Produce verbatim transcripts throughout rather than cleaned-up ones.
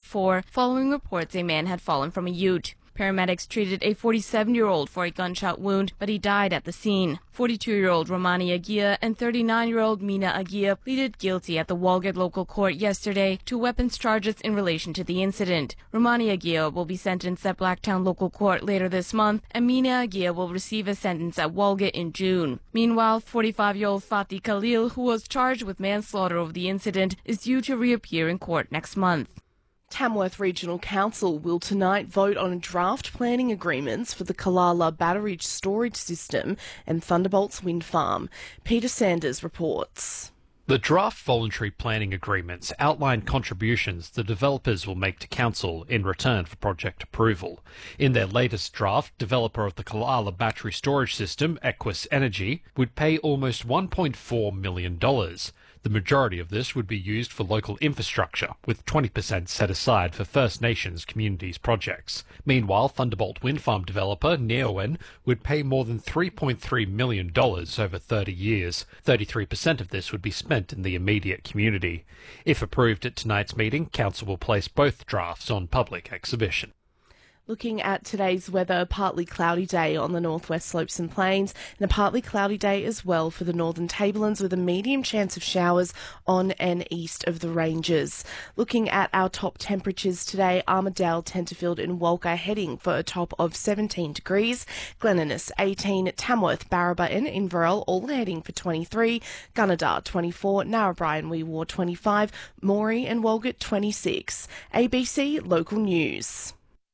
four following reports a man had fallen from a ute. Paramedics treated a forty-seven-year-old for a gunshot wound, but he died at the scene. forty-two-year-old Romani Agia and thirty-nine-year-old Mina Agia pleaded guilty at the Walgett local court yesterday to weapons charges in relation to the incident. Romani Agia will be sentenced at Blacktown local court later this month, and Mina Agia will receive a sentence at Walgett in June. Meanwhile, forty-five-year-old Fatih Khalil, who was charged with manslaughter over the incident, is due to reappear in court next month. Tamworth Regional Council will tonight vote on draft planning agreements for the Kalala Battery Storage System and Thunderbolts Wind Farm. Peter Sanders reports. The draft voluntary planning agreements outline contributions the developers will make to council in return for project approval. In their latest draft, developer of the Kalala battery storage system, Equus Energy, would pay almost one point four million dollars. The majority of this would be used for local infrastructure, with twenty percent set aside for First Nations communities projects. Meanwhile, Thunderbolt Wind Farm developer Neoen would pay more than three point three million dollars over thirty years. thirty-three percent of this would be spent in the immediate community. If approved at tonight's meeting, Council will place both drafts on public exhibition. Looking at today's weather, partly cloudy day on the northwest slopes and plains, and a partly cloudy day as well for the northern tablelands with a medium chance of showers on and east of the ranges. Looking at our top temperatures today, Armidale, Tenterfield and Walker heading for a top of seventeen degrees, Glen Innes eighteen, Tamworth, Barraba and Inverell all heading for twenty-three, Gunnedah twenty-four, Narrabri and Wee Waa twenty-five, Moree and Walgett twenty-six. A B C Local News.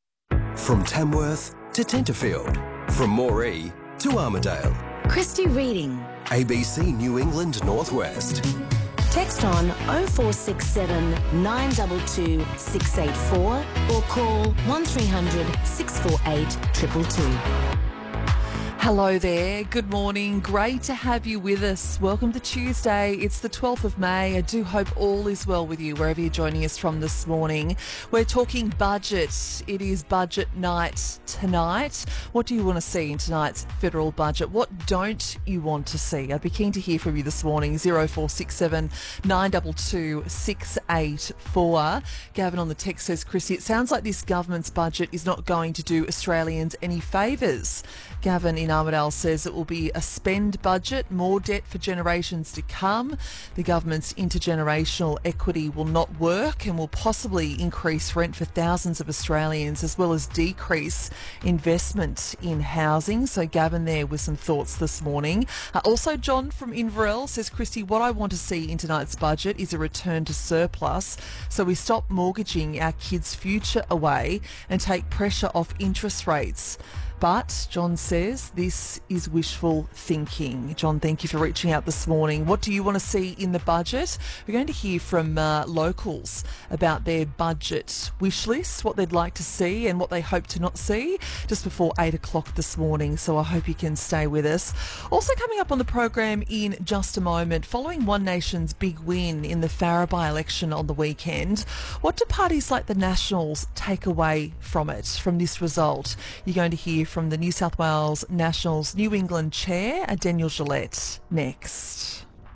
From Tamworth to Tenterfield, from Moree to Armidale. Christy Reading. A B C New England Northwest. Text on oh four six seven, nine two two, six eight four or call one three hundred, six four eight, two two two. Hello there. Good morning. Great to have you with us. Welcome to Tuesday. It's the twelfth of May. I do hope all is well with you wherever you're joining us from this morning. We're talking budget. It is budget night tonight. What do you want to see in tonight's federal budget? What don't you want to see? I'd be keen to hear from you this morning. oh four six seven, nine two two, six eight four. Gavin on the text says, Chrissy, it sounds like this government's budget is not going to do Australians any favours. Gavin in Armidale says it will be a spend budget, more debt for generations to come. The government's intergenerational equity will not work and will possibly increase rent for thousands of Australians as well as decrease investment in housing. So Gavin there with some thoughts this morning. Uh, also John from Inverell says, Christy, what I want to see in tonight's budget is a return to surplus so we stop mortgaging our kids' future away and take pressure off interest rates. But John says this is wishful thinking. John, thank you for reaching out this morning. What do you want to see in the budget? We're going to hear from uh, locals about their budget wish list, what they'd like to see and what they hope to not see, just before eight o'clock this morning. So I hope you can stay with us. Also coming up on the program in just a moment, following One Nation's big win in the Farrer by-election on the weekend, what do parties like the Nationals take away from it, from this result? You're going to hear from the New South Wales Nationals New England chair, Daniel Gillette, next.